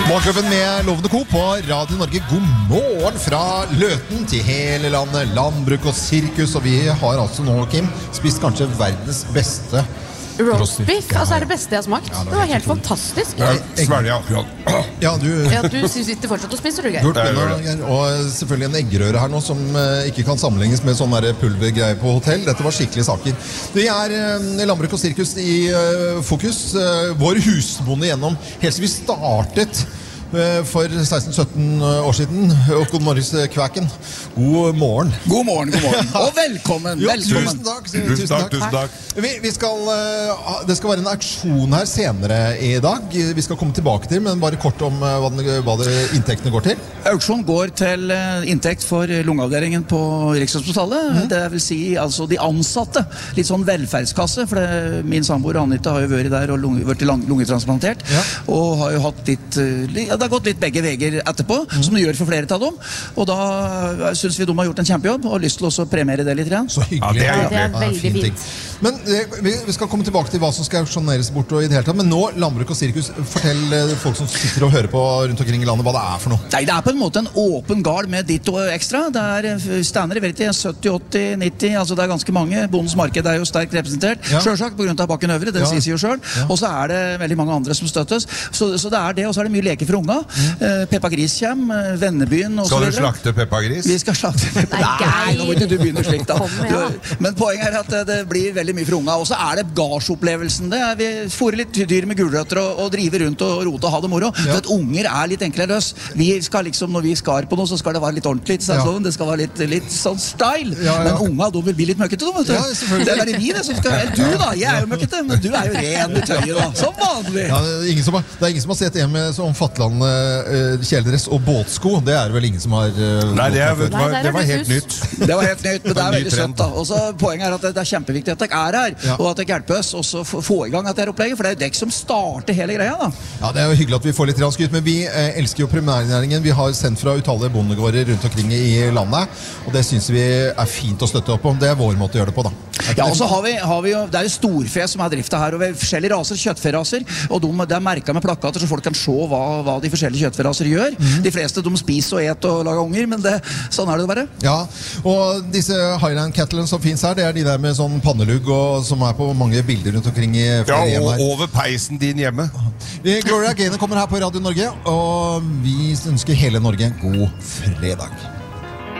Morgenklubben med Lovende Co på Radio Norge. God morgen fra Løten til hele landet. Landbruk og sirkus. Og vi har altså nå, Kim, spist kanskje verdens beste roastbiff, altså det beste jeg har smakt. Ja, det var helt fantastisk. Svelger akkurat. Ja, du sitter fortsatt og spiser, du, Geir. Og selvfølgelig en eggerøre her nå som ikke kan sammenlignes med sånn der pulvergreie på hotell. Dette var skikkelige saker. Det landbruk og sirkus i fokus. Vår husbonde gjennom helt siden vi startet for 16-17 år siden. God morgens, Kvæken. God morgen. God morgen, god morgen. Og velkommen. Jo, velkommen. Tusen takk. Vi skal, det skal være en aksjon her senere i dag. Vi skal komme tilbake til, men bare kort om hva inntektene går til. Auksjon går til inntekt for lungeavdelingen på Rikshospitalet. Det vil si altså de ansatte. Litt sånn velferdskasse, for min samboer Anita har jo vært der og vært lungetransplantert. Ja. Og har jo hatt det har gått litt begge veger etterpå, som det gjør for flere av dem. Og da synes vi de har gjort en kjempejobb, og har lyst til å premiere det litt. Så hyggelig. Ja, det er veldig fint. Men vi skal komme tilbake til hva som skal auksjoneres bort og i det hele tatt. Men nå, landbruk og sirkus, fortell folk som sitter og hører på rundt omkring i landet hva det er for noe. Nei, det er på en måte en åpen gard med ditt og ekstra. Det er standere, vet jeg, 70, 80, 90, altså det er ganske mange. Bondens marked er jo sterkt representert. Ja. Selvsagt, på grunn av Bakken Øvre, det sier seg jo selv. Ja. Og så er det veldig mange andre som støttes. Så det er det, og så er det mye leker for unga. Peppa Gris kommer, Vennebyen og så videre. Skal du slakte Peppa Gris? Vi skal slakte Peppa Gris. Nei, nå må ikke du begynne slik da. Men poenget er at det blir veldig mye for unga. Og så er det garsopplevelsen. Vi får litt dyr med gulrøtter og driver rundt og rote og ha det moro. For at unger er litt enklere løs. Vi skal liksom, når vi skar på noe, så skal det være litt ordentlig. Det skal være litt sånn style. Men unga, de vil bli litt møkkete, vet du. Det er vi det som skal. Du da, jeg er jo møkkete, men du er jo ren i tøyet da. Som vanlig. Ja, det er ingen som har sett en med sånn fatland kjeledress og båtsko. Det er vel ingen som har Nei, det var helt nytt. Det var helt nytt, men det er veldig søtt da. Og så poenget er at det er kjempeviktig at dere er her, og at dere hjelper oss og få i gang dette opplegget, for det er jo dere som starter hele greia da. Ja, det er jo hyggelig at vi får litt skryt, men vi elsker jo primærnæringen. Vi har sendt fra utallige bondegårder rundt omkring i landet, og det synes vi er fint å støtte opp om. Det er vår måte å gjøre det på da. Ja, og så har vi jo, det er jo storfe som er driftet her, og vi har forskjellige raser, kjøttferaser, og det er merket med plakater så folk kan se hva de forskjellige kjøttferaser gjør. De fleste, de spiser og et og lager unger, men sånn er det bare. Ja, og disse Highland Cattlene som finnes her, det er de der med sånn pannelugg og som er på mange bilder rundt omkring i flere hjem her. Ja, og over peisen din hjemme. Gloria Gaynor kommer her på Radio Norge, og vi ønsker hele Norge god fredag.